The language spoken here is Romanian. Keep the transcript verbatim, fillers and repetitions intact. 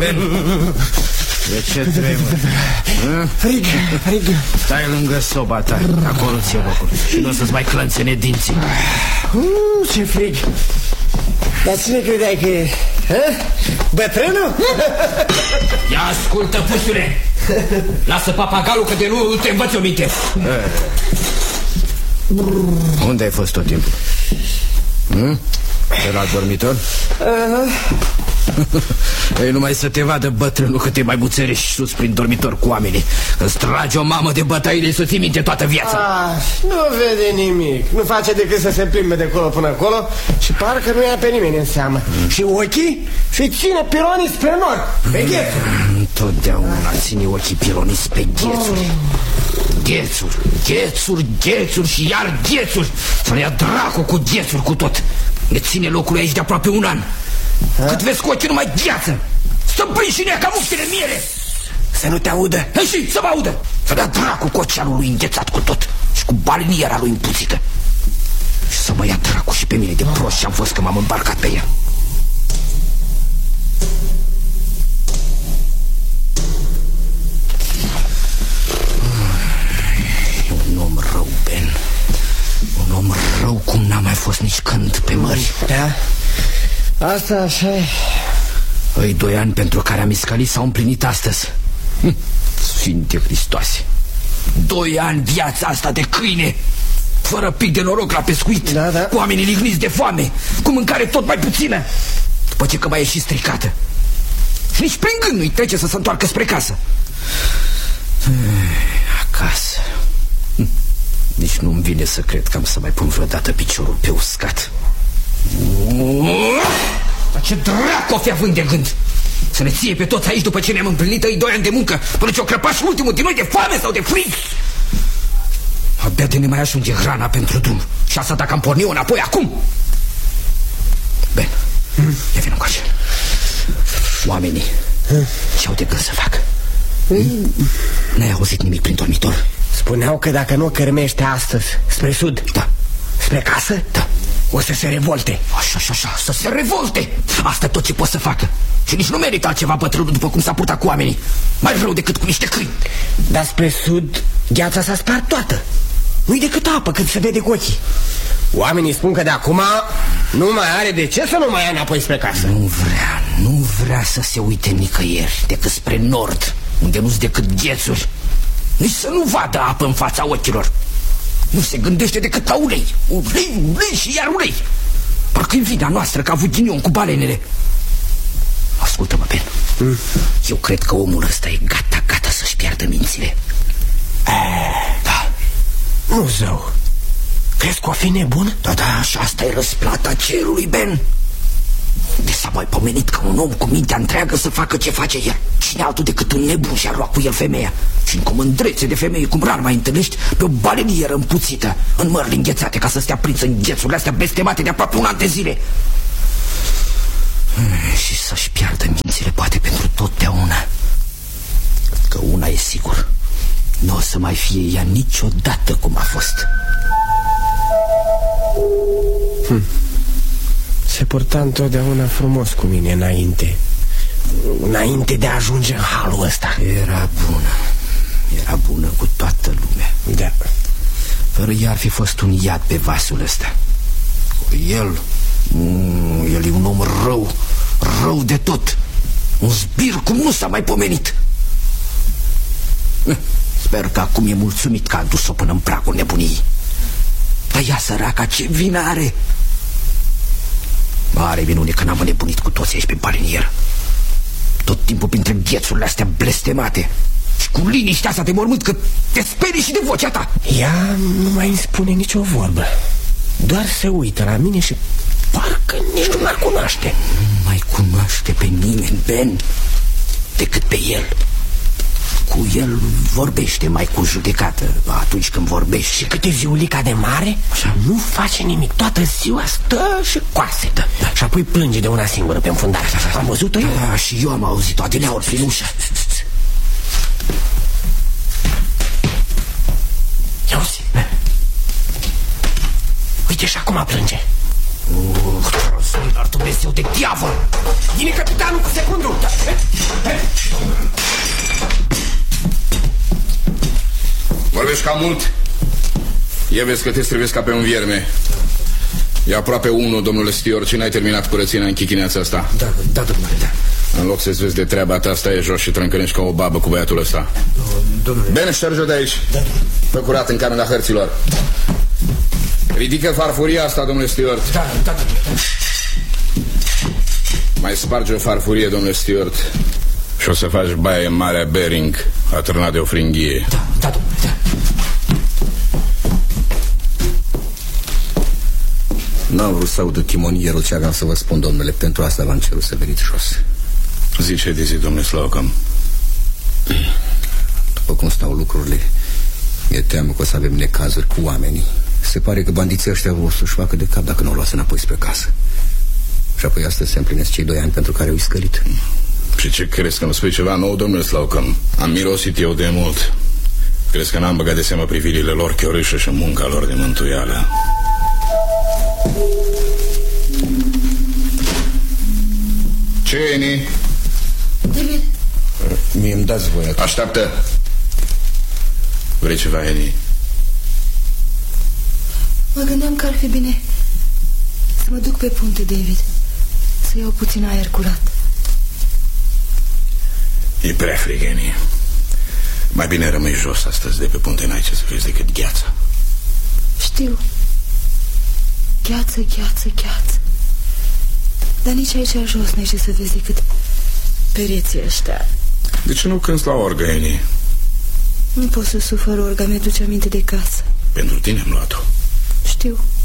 Ben, de ce tremuri? Frig, frig. Stai lângă soba ta, acolo ți-e locul. Și nu o să-ți mai clănțene dinții. uh, Ce frig. Dar cine credeai că e? Ha? Bătrânul? Ia ascultă, pusule. Lasă papagalul că de nu te învăț o minte. Unde ai fost tot timpul? Hmm? De la dormitor? Uh-huh. Ei, numai să te vadă bătrânul că te mai buțărești sus prin dormitor cu oamenii. Îți trage o mamă de bătăile să ții minte toată viața. Ah, nu vede nimic. Nu face decât să se plimbe de acolo până acolo. Și parcă nu ia pe nimeni în seamă. mm. Și ochii și ține pironii spre nord, pe ghețuri. Întotdeauna ține ochii pironii spre ghețuri. oh. Ghețuri, ghețuri, ghețuri și iar ghețuri. Să ne ia dracu cu ghețuri cu tot. Ne ține locul aici de aproape un an. Ha? Cât vezi cu ochii numai gheață. Să prind și nea ca muștele miere. Să nu te audă. Hei, și să mă audă. Să dea dracu cu oceanul lui înghețat cu tot. Și cu baliniera lui împuțită. Și să mă ia dracu și pe mine de prost și-am fost că m-am îmbarcat pe ea. E un om rău, Ben. Un om rău cum n-a mai fost nici când pe mări. Da, asta așa e. Îi doi ani pentru care am iscălit s-au împlinit astăzi. hm, Sfinte Hristoase. Doi ani viața asta de câine, fără pic de noroc la pescuit, da, da. cu oamenii ligniți de foame, cu mâncare tot mai puțină. După ce că mai e și stricată. Și nici prin gând nu-i trece să se întoarcă spre casă. Acasă. hm. Nici nu-mi vine să cred că am să mai pun vreodată piciorul pe uscat. Dar ce dracu o fi având de gând? Să ne ție pe toți aici după ce ne-am împlinit ei doi ani de muncă, până ce o crăpa și ultimul din noi de foame sau de frig. Abia de ne mai ajunge hrana pentru drum. Și asta dacă am pornit-o înapoi acum. Ben, hmm? Ia vină încoace. Oamenii hmm? ce-au de gând să facă? hmm? N-ai auzit nimic prin dormitor? Spuneau că dacă nu cărmește astăzi spre sud, da, spre casă, da, o să se revolte. Așa, așa, așa, să se revolte. Asta tot ce pot să facă. Și nici nu merită altceva bătrânul după cum s-a purtat cu oamenii. Mai rău decât cu niște câini. Dar spre sud gheața s-a spart toată. Nu-i decât apă cât se vede cu ochii. Oamenii spun că de acum nu mai are de ce să nu mai ia înapoi spre casă. Nu vrea, nu vrea să se uite nicăieri decât spre nord, unde nu-s decât ghețuri. Nici să nu vadă apă în fața ochilor. Nu se gândește decât la ulei. Ulei, ulei și iar ulei. Parcă-i vina noastră că a avut ghinion cu balenele. Ascultă-mă, Ben. mm. Eu cred că omul ăsta e gata, gata să-și piardă mințile. e, Da. Nu zău. Crezi că o fi nebun? Da, da, și asta e răsplata cerului, Ben. De s-a mai pomenit că un om cu mintea întreagă să facă ce face el. Cine altul decât un nebun și-a luat cu el femeia. Și în comândrețe de femeie cum rar mai întâlnești pe o balenieră împuțită, în mărli înghețate, ca să stea prins în ghețurile astea blestemate de aproape un an de zile. Și să-și piardă mințile poate pentru totdeauna. Că una e sigur, nu o să mai fie ea niciodată cum a fost. hm. Se purta întotdeauna frumos cu mine înainte. Înainte de a ajunge în halul ăsta. Era bună. Era bună cu toată lumea. Da. Fără ea ar fi fost un iad pe vasul ăsta. Cu el, mm, el e un om rău, rău de tot. Un zbir cum nu s-a mai pomenit. Sper că acum e mulțumit că a dus-o până în pragul nebuniei. Dar ea, săraca, ce vină are? Mare minune că n-am înnebunit cu toți aici pe balenieră. Tot timpul printre ghețurile astea blestemate și cu liniștea asta de mormânt că te sperii și de vocea ta. Ea nu mai îmi spune nicio vorbă. Doar se uită la mine și parcă nici nu m-ar cunoaște. Nu mai cunoaște pe nimeni, Ben, decât pe el. Cu el vorbește mai cu judecată atunci când vorbești. Și câte ziulica de mare, așa, nu face nimic. Toată ziua stă și coase, da, da. Și apoi plânge de una singură pe înfundare. Am văzut-o eu? Da, și eu am auzit-o adineauri prin ușă. Ia uzi. Uite, și acum plânge. Uh, Sărilor Dumnezeu de diavol! Vine capitanul cu secundul! Vorbești cam mult? Ia vezi că te strivesc ca pe un vierme. E aproape unu, domnule Stewart, și n-ai terminat curățenia în chichineața asta. Da, da, domnule, da. În loc să-ți vezi de treaba ta, stai jos și trâncănești ca o babă cu băiatul ăsta. Domnule... Bine, șterge-o de aici. Da. Fă curat în camera hărților. Ridică farfuria asta, domnule Stewart. Da, da, domnule, da. Mai sparge o farfurie, domnule Stewart, și o să faci baie în Marea Bering, atârnat de o fringhie. Da, da, domnule, da. N-am vrut să aud timonierul ce aveam să vă spun, domnule. Pentru asta v-am cerut să veniți jos. Zice de zi, domnule Slocum. După cum stau lucrurile, mi-e teamă că o să avem necazuri cu oamenii. Se pare că bandiții ăștia o să-și facă de cap dacă nu o luați înapoi spre casă. Și apoi astăzi se împlinesc cei doi ani pentru care au iscălit. Și ce crezi, că nu spui ceva nou, domnule Slocum? Am mirosit eu de mult. Crezi că n-am băgat de seamă privirile lor chiorâșă și munca lor de mântuială? Ce e, Eni? David, mie îmi dați voie. Așteaptă. Vrei ceva, Eni? Mă gândeam că ar fi bine să mă duc pe punte, David, să iau puțin aer curat. E prea frig, Eni. Mai bine rămâi jos astăzi. De pe punte n-ai ce să vezi decât gheața. Știu. Gheață, gheață, gheață. Dar nici aici jos n-ai ce să vezi decât pereții ăștia. De ce nu cânti la orgă, Eni? Nu pot să sufăr orga, mi-aduce aminte de casă. Pentru tine am luat-o. Știu.